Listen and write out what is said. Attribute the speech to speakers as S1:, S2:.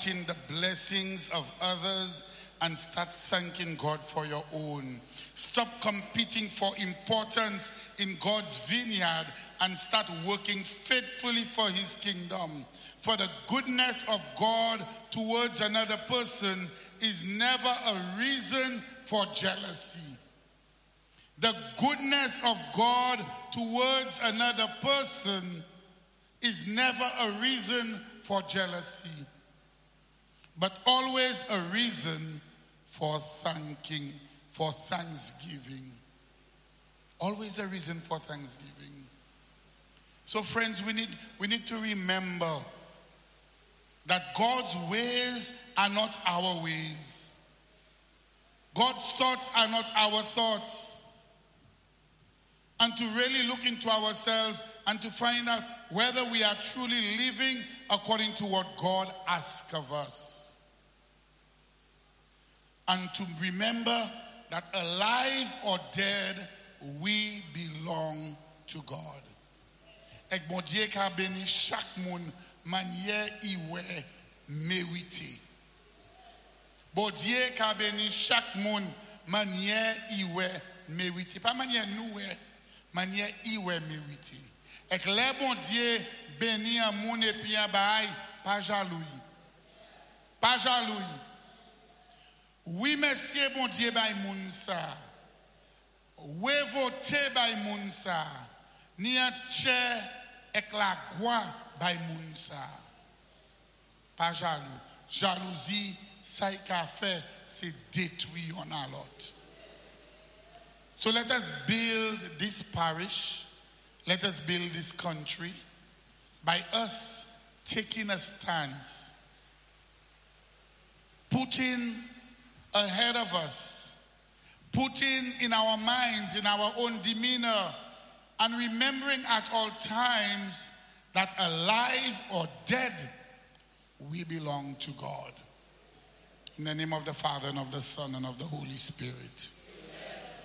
S1: counting the blessings of others and start thanking God for your own. Stop competing for importance in God's vineyard and start working faithfully for his kingdom. For the goodness of God towards another person is never a reason for jealousy. The goodness of God towards another person is never a reason for jealousy, but always a reason for thanksgiving. Always a reason for thanksgiving. So friends, we need to remember that God's ways are not our ways. God's thoughts are not our thoughts. And to really look into ourselves and to find out whether we are truly living according to what God asks of us. And to remember that alive or dead, we belong to God. Ek bon Dieu ka béni chaque moun manière iwe mérité. Bon Dieu ka béni chaque moun manière iwe mérité. Pas manière noué, manière iwe mérité. Ek le bon Dieu béni un moun et puis un bail, pas jaloux. Pas jaloux. Oui, monsieur, bon Dieu, bay moun sa. Oui, voté bay moun sa. Ni un tche ek la gloire bay moun sa. Pas jaloux. Jalousie, ça y a fait, c'est détruire on a l'autre. So let us build this parish. Let us build this country by us taking a stance, putting ahead of us, putting in our minds, in our own demeanor, and remembering at all times that alive or dead, we belong to God. In the name of the Father, and of the Son, and of the Holy Spirit.